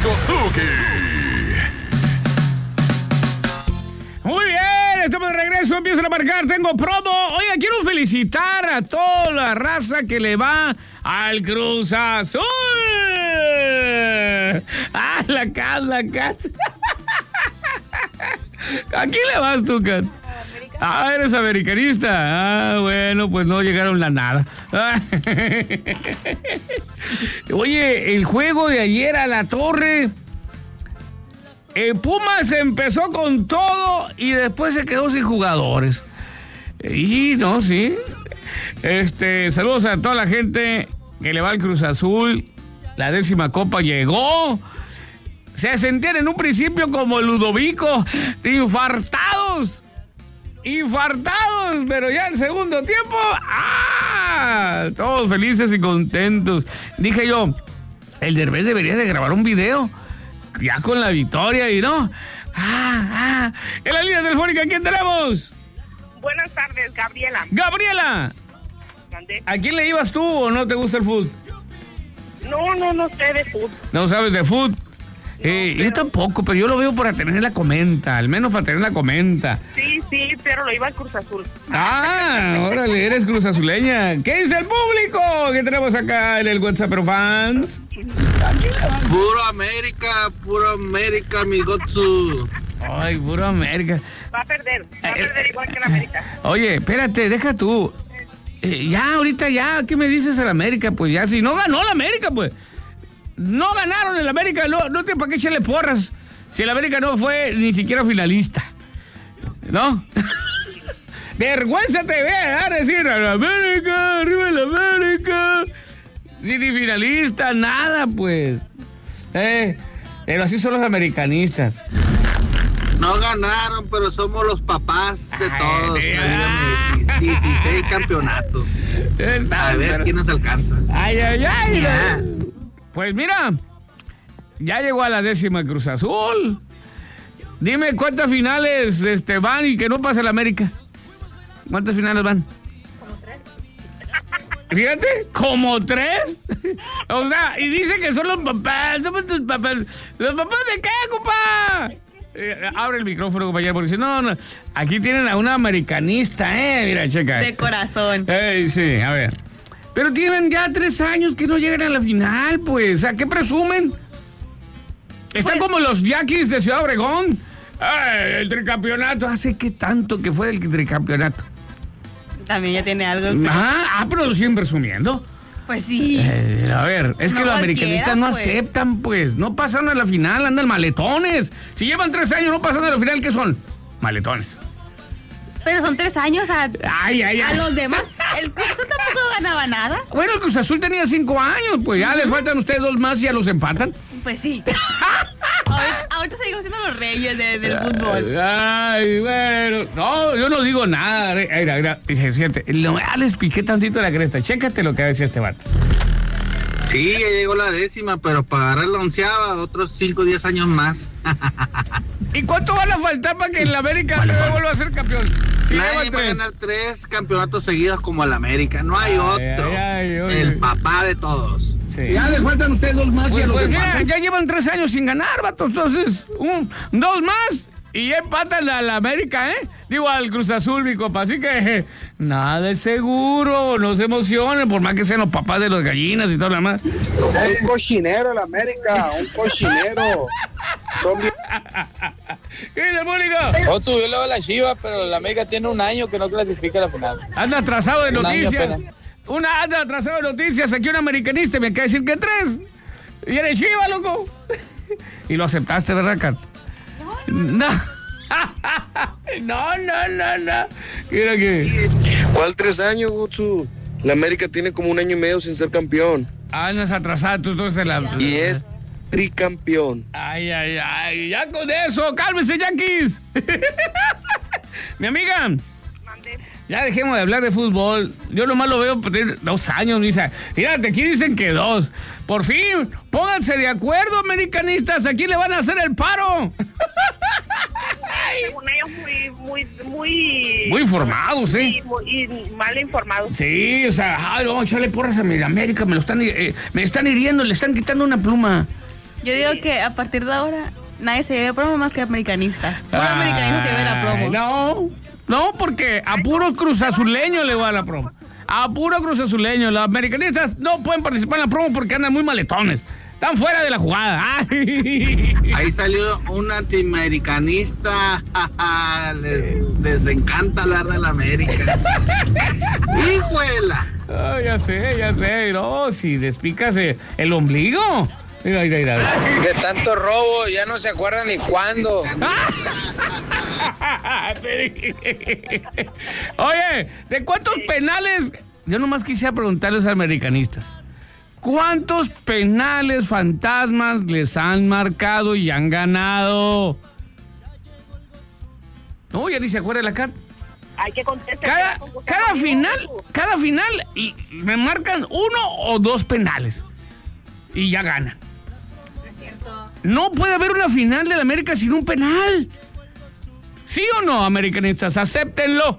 Tuki. Muy bien, estamos de regreso, empiezan a marcar, tengo promo. Oiga, quiero felicitar a toda la raza que le va al Cruz Azul. Ah, la casa. ¿A quién le vas tú, Kat? Ah, eres americanista. Ah, bueno, pues no llegaron a nada. Oye, el juego de ayer a la torre. Pumas empezó con todo y después se quedó sin jugadores. Y no, sí. Saludos a toda la gente que le va al Cruz Azul. La 10ª copa llegó. Se sentían en un principio como Ludovico, infartados, pero ya el segundo tiempo, todos felices y contentos. Dije yo, el Derbez debería de grabar un video, ya con la victoria y no. En la línea telefónica, ¿quién tenemos? Buenas tardes, Gabriela. Gabriela, ¿a quién le ibas tú o no te gusta el fútbol? No sé de fútbol. ¿No sabes de fútbol? Yo tampoco, pero yo lo veo para tener la comenta, al menos para tener la comenta. Sí, pero lo iba al Cruz Azul. Órale, eres Cruz Azuleña. ¿Qué dice el público que tenemos acá en el WhatsApp Pero Fans? Puro América, mi Gotsu. Ay, puro América. Va a perder igual que el América. Oye, espérate, deja tú. Ahorita, ¿qué me dices al América? Pues ya, si no ganó la América, pues. No ganaron el América, no tiene para qué echarle porras. Si el América no fue ni siquiera finalista. ¿No? Vergüenza te ve a decir a la América, arriba el América. Si ni finalista, nada, pues. Pero así son los americanistas. No ganaron, pero somos los papás de todos. 16 campeonatos. A ver quién nos alcanza. Pues mira, ya llegó a la 10ª Cruz Azul. Dime cuántas finales van y que no pasa el América. ¿Cuántas finales van? Como 3. Fíjate, ¿como 3? O sea, y dice que son los papás. Somos tus papás. ¿Los papás de qué, compa? Abre el micrófono, compañero, porque si no, aquí tienen a una americanista, mira, checa. De corazón. Sí, a ver. Pero tienen ya 3 años que no llegan a la final, pues. ¿A qué presumen? Están como los Yaquis de Ciudad Obregón. El tricampeonato. ¿Hace qué tanto que fue el tricampeonato? También ya tiene algo. Pero lo siguen presumiendo. Pues sí. A ver, es no que los americanistas no pues aceptan, pues. No pasan a la final, andan maletones. Si llevan 3 años no pasan a la final, ¿qué son? Maletones. Pero son 3 años a Ay. los demás. El Cruz Azul tampoco ganaba nada. Bueno, el Cruz Azul tenía 5 años, pues ya les faltan ustedes 2 más y ya los empatan. Pues sí. ahorita seguimos siendo los reyes del fútbol. Ay, bueno. No, yo no digo nada. Mira, fíjate, les piqué tantito la cresta. Chécate lo que decía este vato. Sí, ya llegó la 10ª, pero para agarrar la 11ª, otros 5 o 10 años más. ¿Y cuánto van a faltar para que el América vuelva a ser campeón? Sí, nadie va a ganar 3 campeonatos seguidos como el América. No hay otro. El papá de todos. Sí. Ya le faltan a ustedes 2 más y a los mira, ya llevan 3 años sin ganar, vato. Entonces, 2 más y ya empatan a la América, Digo, al Cruz Azul, mi compa. Así que nada es seguro. No se emocionen, por más que sean los papás de las gallinas y todo lo demás. Un cochinero el América, un cochinero. ¿Qué dice el público? Otto, yo le doy a la Chivas, pero la América tiene 1 año que no clasifica a la final. Anda atrasado de noticias. Anda atrasado de noticias. Aquí un americanista me acaba de decir que 3. Y eres Chivas, loco. Y lo aceptaste, ¿verdad, Kat? No. No. Mira que... ¿Cuál 3 años, Gutsu? La América tiene como 1 año y medio sin ser campeón. Andas atrasado, tú entonces Y es tricampeón. Ay, ya con eso, cálmese, Yankees. Mi amiga, ya dejemos de hablar de fútbol. Yo nomás lo veo por tener 2 años, Misa. Fíjate, aquí dicen que 2. Por fin, pónganse de acuerdo, americanistas. ¿A quién le van a hacer el paro? Según ellos muy informados, y mal informados. Sí, o sea, vamos a echarle porras a mi América, me están hiriendo, le están quitando una pluma. Yo digo que a partir de ahora nadie se lleve promo más que americanistas. Puro americanista se lleve la promo. No, porque a puro cruzazuleño le va a la promo. A puro cruzazuleño. Los americanistas no pueden participar en la promo porque andan muy maletones. Están fuera de la jugada. Ahí salió un antiamericanista. Les encanta hablar de la América. ¡Hijuela! Oh, ya sé. No, si despicas el ombligo. Mira. De tanto robo, ya no se acuerdan ni cuándo. Oye, ¿de cuántos penales? Yo nomás quisiera preguntarles a los americanistas. ¿Cuántos penales fantasmas les han marcado y han ganado? No, ya ni se acuerda la cara. Hay que contestar. Cada final me marcan 1 o 2 penales. Y ya ganan. No puede haber una final de la América sin un penal. ¿Sí o no, americanistas? Acéptenlo.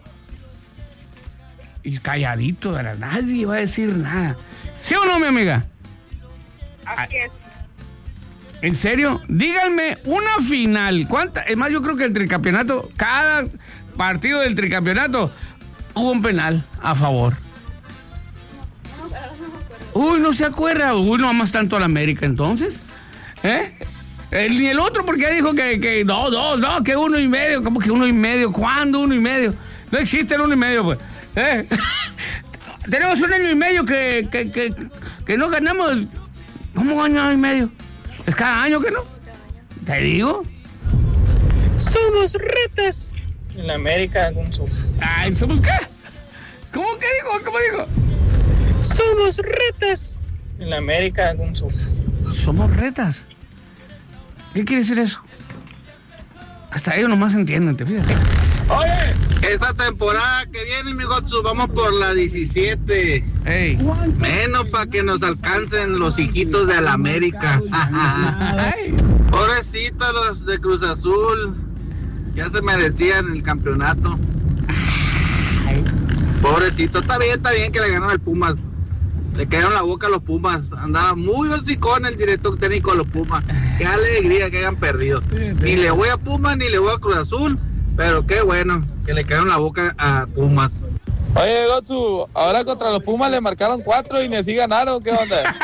Y calladito, nadie va a decir nada. ¿Sí o no, mi amiga? Así es. ¿En serio? Díganme una final. ¿Cuánta? Es más, yo creo que el tricampeonato, cada partido del tricampeonato, hubo un penal a favor. Uy, no se acuerda. Uy, no amas tanto a la América, entonces. Ni el otro, porque ya dijo que no, que 1.5. ¿Cómo que 1.5? ¿Cuándo 1.5? No existe el 1.5, pues. Tenemos 1 año y medio que no ganamos. ¿Cómo 1 año y medio? ¿Es cada año que no? ¿Te digo? Somos retas. En la América, Gonzo. Ay, ¿somos qué? ¿Cómo que dijo? ¿Cómo dijo? Somos retas. En la América, Gonzo. ¿Somos retas? ¿Qué quiere decir eso? Hasta ellos nomás entienden, ¿te fijas? Oye, esta temporada que viene, mi Gotsu, vamos por la 17. Ey. Menos para que nos alcancen los hijitos de la América. Pobrecitos los de Cruz Azul. Ya se merecían el campeonato. Pobrecito. Está bien que le ganaron al Pumas. Le cayeron la boca a los Pumas. Andaba muy hocicón el director técnico de los Pumas. Qué alegría que hayan perdido. Ni le voy a Pumas ni le voy a Cruz Azul. Pero qué bueno que le cayeron la boca a Pumas. Oye, Gotsu, ahora contra los Pumas le marcaron 4 y ni así ganaron. ¿Qué onda?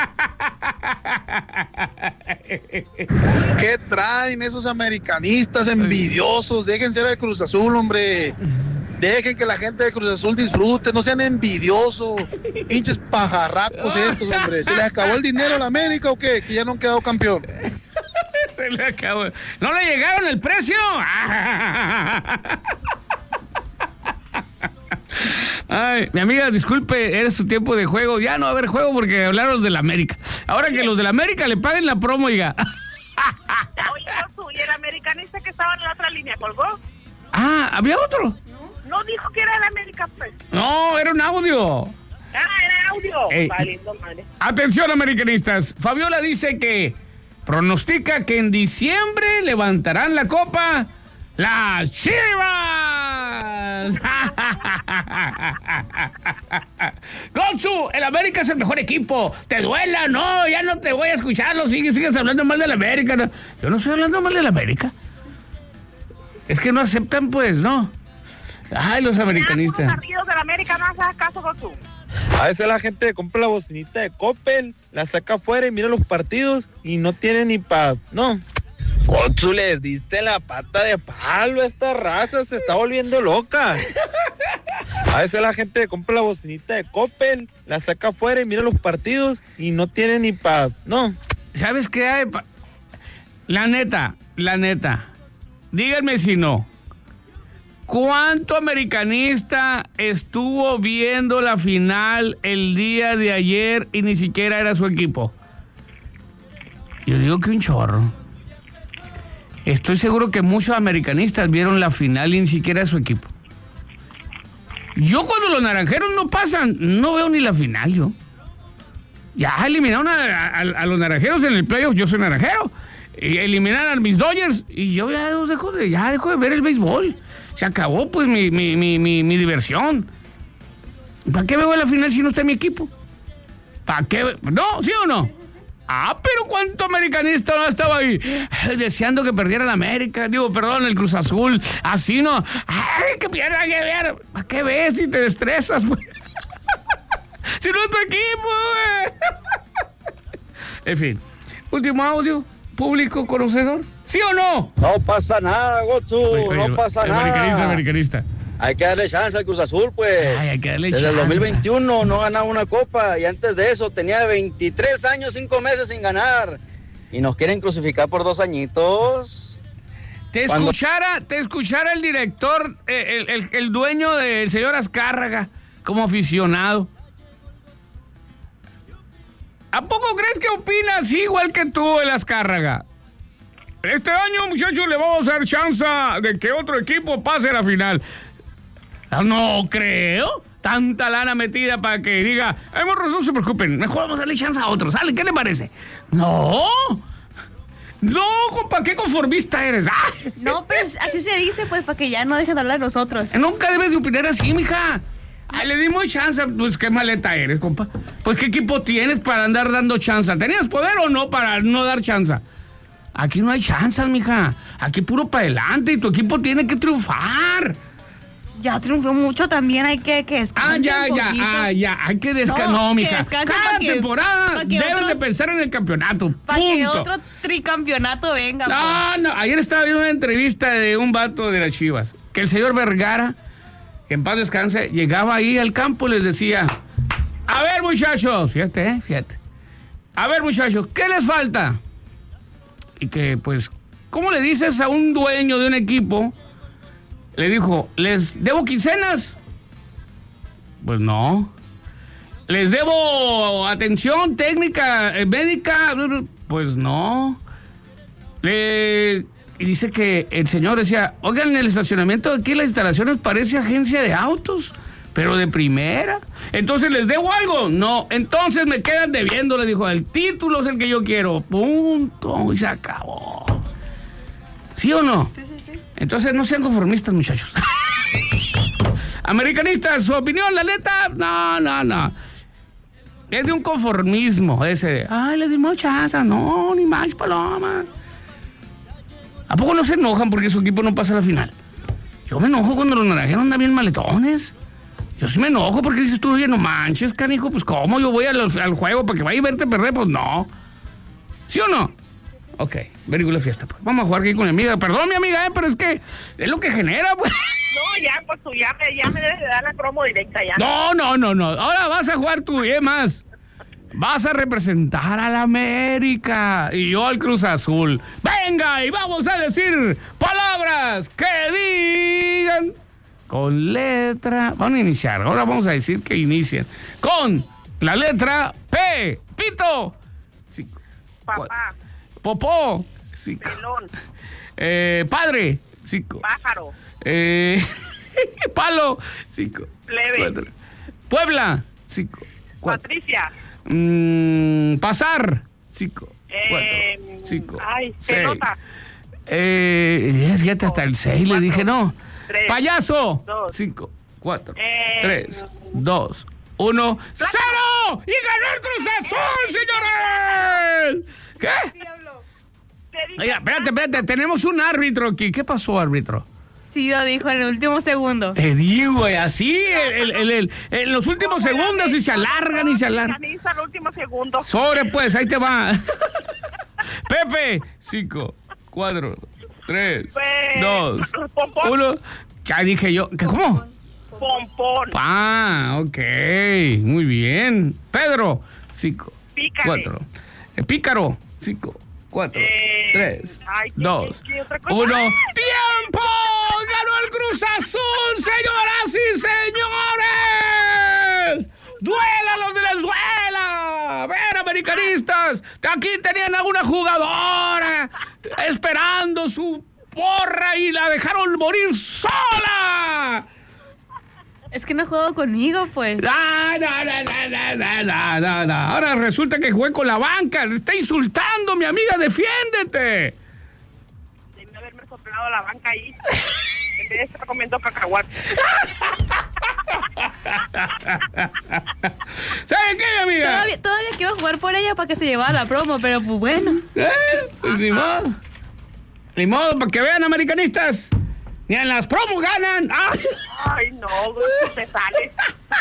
¿Qué traen esos americanistas envidiosos? Déjense de Cruz Azul, hombre. Dejen que la gente de Cruz Azul disfrute, no sean envidiosos. Pinches pajarracos estos, hombre. ¿Se les acabó el dinero a la América o qué? Que ya no han quedado campeón. Se le acabó. ¿No le llegaron el precio? Ay, mi amiga, disculpe, era su tiempo de juego. Ya no va a haber juego porque hablaron de la América. Ahora que los de la América le paguen la promo, diga. Oye, ¿y el americanista que estaba en la otra línea colgó? Ah, ¿había otro? No dijo que era el América, pues. No, era un audio. Era audio. Ey. Valiendo madre. Atención, americanistas. Fabiola dice que pronostica que en diciembre levantarán la copa las Chivas. Gonzu, el América es el mejor equipo. Te duela, no, ya no te voy a escucharlo. Sigues hablando mal de la América. No. Yo no estoy hablando mal de la América. Es que no aceptan, pues, ¿no? Ay, los americanistas. Los partidos de la América no hacen caso, Gonzu. A veces la gente compra la bocinita de Coppel, la saca afuera y mira los partidos y no tiene ni pa... No. Gonzu, le diste la pata de palo a esta raza, se está volviendo loca. A veces la gente compra la bocinita de Coppel, la saca afuera y mira los partidos y no tiene ni pa... No. ¿Sabes qué hay? La neta, díganme si no. ¿Cuánto americanista estuvo viendo la final el día de ayer y ni siquiera era su equipo? Yo digo que un chorro. Estoy seguro que muchos americanistas vieron la final y ni siquiera era su equipo. Yo cuando los naranjeros no pasan, no veo ni la final yo. Ya eliminaron a los naranjeros en el playoff, yo soy naranjero. Y eliminaron a mis Dodgers y yo ya dejo de ver el béisbol. Se acabó, pues, mi diversión. ¿Para qué veo la final si no está mi equipo? ¿Para qué? ¿No? ¿Sí o no? Pero cuánto americanista no estaba ahí deseando que perdiera la América, el Cruz Azul, así no. Ay, que pierda, que ver. ¿Para qué ves si te estresas, güey? Si no es tu equipo, güey. En fin, último audio, público conocedor, ¿sí o no? No pasa nada, Gotsu, no pasa nada. Americanista. Hay que darle chance al Cruz Azul, pues. Ay, hay que darle Desde el chance. 2021 no ganaba una copa y antes de eso tenía 23 años, 5 meses sin ganar. Y nos quieren crucificar por 2 añitos. Te escuchara el director, el dueño del señor Azcárraga, como aficionado. ¿A poco crees que opinas igual que tú, el Azcárraga? Este año, muchachos, le vamos a dar chance de que otro equipo pase a la final. No creo. Tanta lana metida para que diga, morros, no se preocupen, mejor vamos a darle chance a otros. ¿Sale? ¿Qué le parece? No, compa, qué conformista eres. ¡Ay! No, pues así se dice, pues, para que ya no dejen de hablar de nosotros. Nunca debes de opinar así, mija. Le dimos chance, pues qué maleta eres, compa. Pues qué equipo tienes para andar dando chance. ¿Tenías poder o no para no dar chance? Aquí no hay chances, mija. Aquí puro para adelante y tu equipo tiene que triunfar. Ya triunfó mucho también, hay que descansar. Ya. Hay que descansar. No, mija. Cada temporada debes de pensar en el campeonato. Para que otro tricampeonato venga. No. Ayer estaba viendo una entrevista de un vato de las Chivas. Que el señor Vergara, que en paz descanse, llegaba ahí al campo y les decía: a ver, muchachos, fíjate. A ver, muchachos, ¿qué les falta? Y que, pues, ¿cómo le dices a un dueño de un equipo? Le dijo, ¿les debo quincenas? Pues no. ¿Les debo atención técnica, médica? Pues no. Y dice que el señor decía, oigan, en el estacionamiento de aquí las instalaciones parece agencia de autos, pero de primera. Entonces, ¿les debo algo? No. Entonces me quedan debiendo, le dijo. El título es el que yo quiero. Punto. Y se acabó. ¿Sí o no? Sí. Entonces no sean conformistas, muchachos. Americanistas, su opinión, la neta, no. Es de un conformismo ese de, ay, le dimos chance, no, ni más palomas. ¿A poco no se enojan porque su equipo no pasa a la final? Yo me enojo cuando los naranjeros andan bien maletones. Yo sí me enojo porque dices tú, oye, no manches, canijo, pues ¿cómo yo voy al juego para que vaya a verte perder? Pues no. ¿Sí o no? Ok, very good la fiesta, pues. Vamos a jugar aquí con mi amiga. Perdón, mi amiga, pero es que es lo que genera, pues. No, ya, pues tú ya me debes de dar la promo directa ya. No. Ahora vas a jugar tú, y más. Vas a representar a la América y yo al Cruz Azul. Venga, y vamos a decir palabras que digan con letra. Van a iniciar, ahora vamos a decir que inicien con la letra P. Pito. Papá. Popó. 5. Pelón. Padre. 5. Pájaro. Palo. 5. Plebe. 4. Puebla. 5. Patricia. Pasar. 5. 4. 5. Ay, 6. pelota. Fíjate, hasta el 6 le dije no. 3. Payaso. 5. 4. 3. 2. 1. ¡Cero! ¡Y ganó el Cruz Azul, señores! ¿Qué? Oiga, espérate, tenemos un árbitro aquí. ¿Qué pasó, árbitro? Sí, lo dijo en el último segundo. Te digo, así, en los últimos segundos y se alargan y se alargan. Camisa al último segundo. Sobre, pues, ahí te va. Pepe, 5, 4, 3, 2, 1. Ya dije yo, ¿cómo? Pompón. Ok, muy bien. Pedro, 5, 4. Pícaro, 5, 4, 3, 2, 1. ¡Tiempo! ¡Ganó el Cruz Azul, señoras y señores! ¡Duela los de la duela! A ver, americanistas, aquí tenían a una jugadora esperando su porra y la dejaron morir sola. Es que no jugó conmigo, pues. No. Ahora resulta que jugué con la banca. Le está insultando, mi amiga, defiéndete. Debe haberme soplado la banca ahí. En vez de estar comiendo cacahuates. ¿Saben qué, mi amiga? Todavía quiero jugar por ella para que se llevara la promo, pero pues bueno. Pues ni modo. Ni modo, para que vean, americanistas. Ni en las promos ganan. Ay, no, te sales.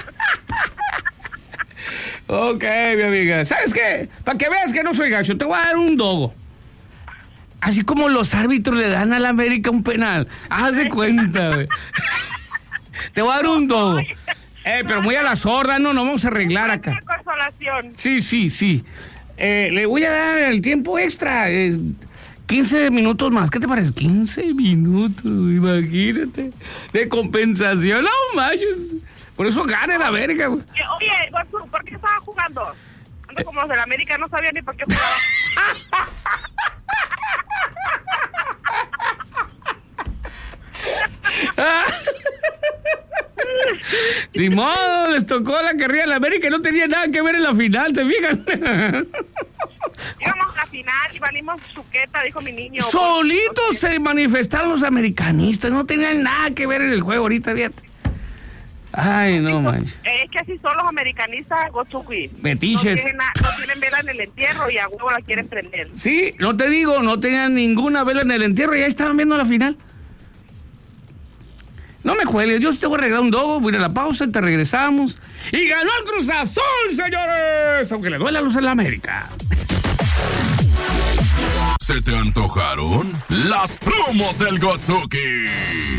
Ok, mi amiga. ¿Sabes qué? Para que veas que no soy gacho, te voy a dar un dogo. Así como los árbitros le dan a la América un penal. Haz de cuenta, güey. Te voy a dar un dogo. Pero muy a la sorda, no vamos a arreglar acá. Consolación. Sí. Le voy a dar el tiempo extra. 15 minutos más. ¿Qué te parece? 15 minutos, imagínate. De compensación. No manches. Por eso gana la América, güey. Oye, Goku, ¿por qué estaba jugando? Ando como los de la América, no sabía ni por qué jugaba. Ni modo, les tocó la carrera de la América y no tenía nada que ver en la final, ¿se fijan? Íbamos a la final y valimos chuqueta, dijo mi niño. Solitos se manifestaron los americanistas, no tenían nada que ver en el juego ahorita, fíjate. Ay, no manches. Es que así son los americanistas, Gochuki. Metiches. No tienen vela en el entierro y a huevo la quieren prender. Sí, no te digo, no tenían ninguna vela en el entierro y ya estaban viendo la final. No me juegues, yo te voy a arreglar un dogo, voy a ir a la pausa, te regresamos. Y ganó el Cruz Azul, señores, aunque le duela a los de la América. ¿Se te antojaron? Las promos del Gotsuki.